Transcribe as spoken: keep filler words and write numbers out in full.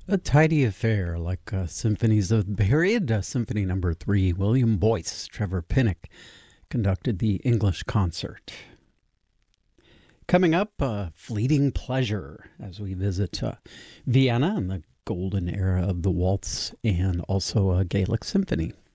A tidy affair, like uh, symphonies of the period. Uh, Symphony Number Three, William Boyce, Trevor Pinnock conducted the English concert. Coming up, uh, Fleeting Pleasure, as we visit uh, Vienna and the golden era of the waltz and also a Gaelic symphony.